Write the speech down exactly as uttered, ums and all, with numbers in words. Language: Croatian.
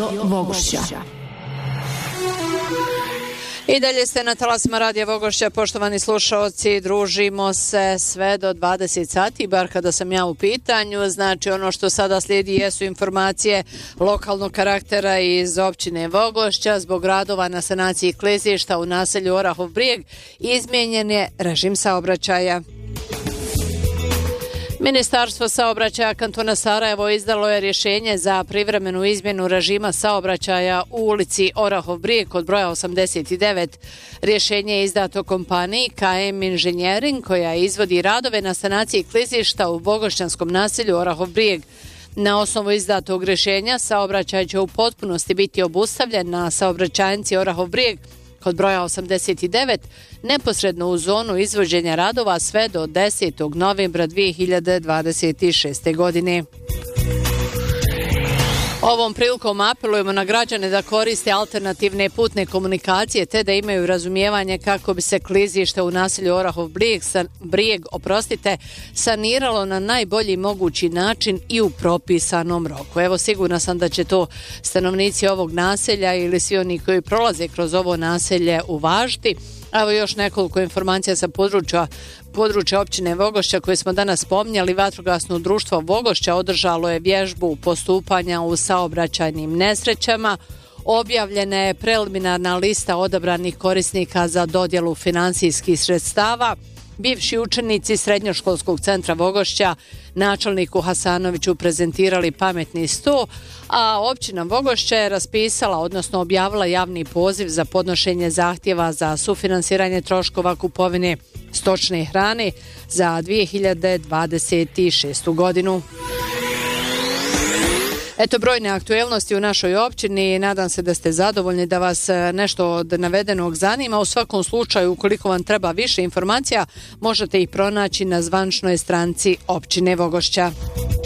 Radio Vogošća. I dalje ste na talasima Radija Vogošća, poštovani slušaoci, družimo se sve do dvadeset sati, bar kada sam ja u pitanju. Znači, ono što sada slijedi jesu informacije lokalnog karaktera iz općine Vogošća. Zbog radova na sanaciji klizišta u naselju Orahov Brijeg izmijenjen je režim saobraćaja. Ministarstvo saobraćaja kantona Sarajevo izdalo je rješenje za privremenu izmjenu režima saobraćaja u ulici Orahov Brijeg kod broja osamdeset devet. Rješenje je izdato kompaniji K M Inženjering koja izvodi radove na sanaciji klizišta u vogošćanskom naselju Orahov Brijeg. Na osnovu izdatog rješenja saobraćaj će u potpunosti biti obustavljen na saobraćajnici Orahov Brijeg kod broja osamdeset devet, neposredno u zonu izvođenja radova sve do desetog novembra dvije hiljade dvadeset šeste. godine. Ovom prilikom apelujemo na građane da koriste alternativne putne komunikacije te da imaju razumijevanje kako bi se klizište u naselju Orahov Brijeg, san, Brijeg oprostite, saniralo na najbolji mogući način i u propisanom roku. Evo, sigurna sam da će to stanovnici ovog naselja ili svi oni koji prolaze kroz ovo naselje uvažiti. Evo još nekoliko informacija sa područja, područja općine Vogošća koje smo danas spominjali. Vatrogasno društvo Vogošća održalo je vježbu postupanja u saobraćajnim nesrećama. Objavljena je preliminarna lista odabranih korisnika za dodjelu financijskih sredstava. Bivši učenici Srednjoškolskog centra Vogošća načelniku Hasanoviću prezentirali pametni sto, a općina Vogošća je raspisala, odnosno objavila javni poziv za podnošenje zahtjeva za sufinansiranje troškova kupovine stočne hrane za dvije hiljade dvadeset šestu. godinu. Eto brojne aktuelnosti u našoj općini. Nadam se da ste zadovoljni, da vas nešto od navedenog zanima. U svakom slučaju, ukoliko vam treba više informacija, možete ih pronaći na zvaničnoj stranici općine Vogošća.